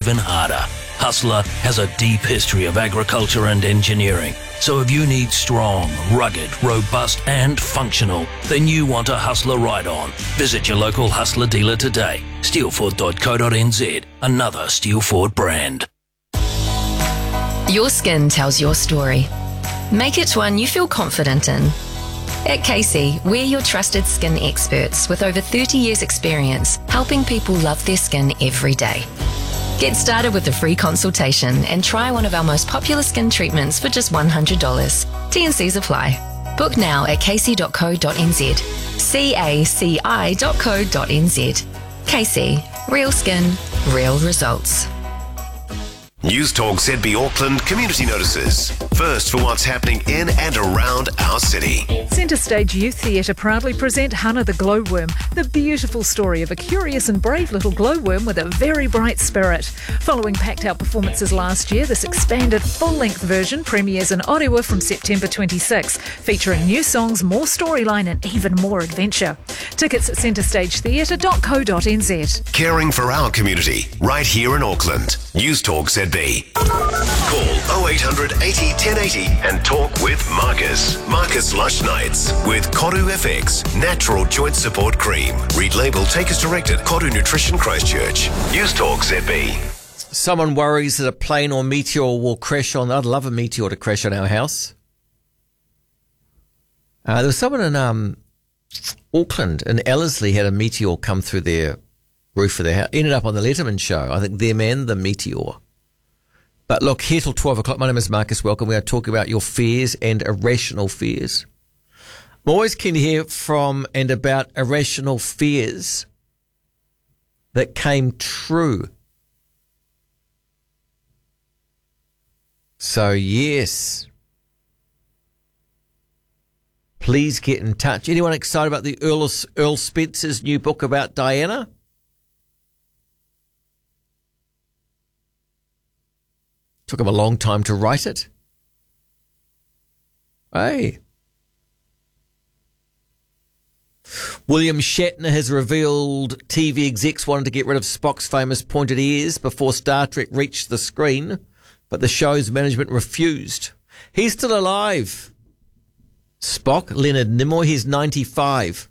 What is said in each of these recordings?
even harder. Hustler has a deep history of agriculture and engineering. So if you need strong, rugged, robust and functional, then you want a Hustler ride-on. Visit your local Hustler dealer today. Steelford.co.nz, another Steel Ford brand. Your skin tells your story. Make it one you feel confident in. At Casey, we're your trusted skin experts with over 30 years experience helping people love their skin every day. Get started with a free consultation and try one of our most popular skin treatments for just $100. T&Cs apply. Book now at casey.co.nz. CACI.co.nz. Casey, real skin, real results. News Talk ZB Auckland community notices. First for what's happening in and around our city. Centre Stage Youth Theatre proudly present Hannah the Glowworm, the beautiful story of a curious and brave little glowworm with a very bright spirit. Following packed-out performances last year, this expanded full-length version premieres in Orewa from September 26, featuring new songs, more storyline and even more adventure. Tickets at centrestagetheatre.co.nz. Caring for our community, right here in Auckland. News Talk ZB. Call 0800 80 1080 and talk with Marcus. Marcus Lush Nights with Koru FX Natural Joint Support Cream. Read label, take as directed. Koru Nutrition Christchurch. News Talk ZB. Someone worries that a plane or meteor will crash on. I'd love a meteor to crash on our house. There was someone in Auckland, in Ellerslie, had a meteor come through their roof of their house. Ended up on the Letterman show. I think them and the meteor. But look, here till 12 o'clock. My name is Marcus. Welcome. We're going to talk about your fears and irrational fears. I'm always keen to hear from and about irrational fears that came true. So, yes, please get in touch. Anyone excited about the Earl Spencer's new book about Diana? Took him a long time to write it. Hey. William Shatner has revealed TV execs wanted to get rid of Spock's famous pointed ears before Star Trek reached the screen, but the show's management refused. He's still alive. Spock, Leonard Nimoy, he's 95.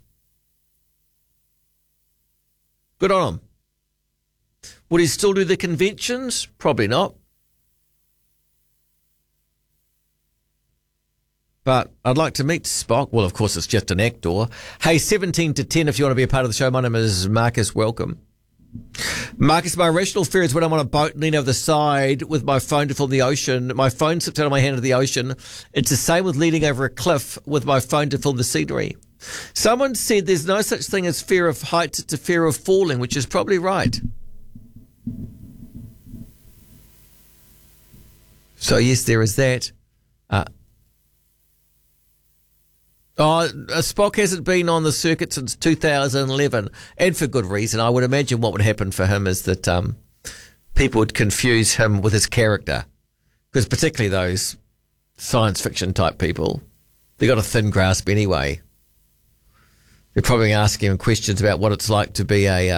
Good on him. Would he still do the conventions? Probably not. But I'd like to meet Spock. Well, of course, it's just an actor. Hey, 17 to 10 if you want to be a part of the show. My name is Marcus. Welcome. Marcus, my irrational fear is when I'm on a boat and lean over the side with my phone to film the ocean. My phone slips out of my hand into the ocean. It's the same with leaning over a cliff with my phone to film the scenery. Someone said there's no such thing as fear of heights, it's a fear of falling, which is probably right. So, yes, there is that. Spock hasn't been on the circuit since 2011, and for good reason. I would imagine what would happen for him is that people would confuse him with his character, because particularly those science fiction type people, they got a thin grasp anyway. They're probably asking him questions about what it's like to be a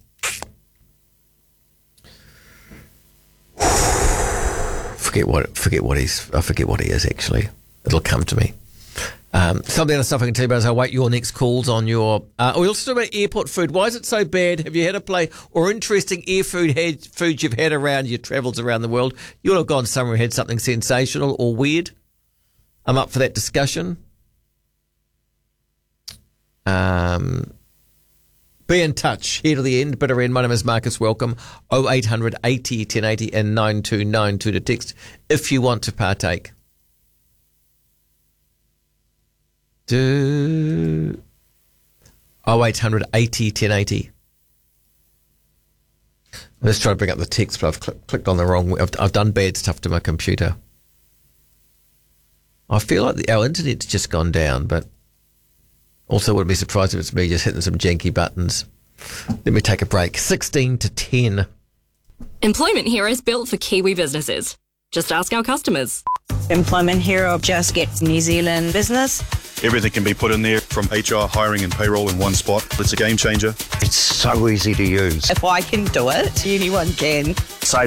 forget what he is actually. It'll come to me. Something other stuff I can tell you about is I'll wait your next calls on your... we also talk about airport food. Why is it so bad? Have you had a play or interesting food you've had around your travels around the world? You'll have gone somewhere and had something sensational or weird. I'm up for that discussion. Be in touch. Here to the end, bitter end. My name is Marcus. Welcome. 0800 80 1080 and 9292 to text if you want to partake. 0800 80 1080. Let's try to bring up the text, but I've clicked on the wrong... I've done bad stuff to my computer. I feel like our internet's just gone down, but also wouldn't be surprised if it's me just hitting some janky buttons. Let me take a break. 16 to 10. Employment Hero is built for Kiwi businesses. Just ask our customers. Employment Hero just gets New Zealand business. Everything can be put in there from HR, hiring and payroll in one spot. It's a game changer. It's so easy to use. If I can do it, anyone can. Save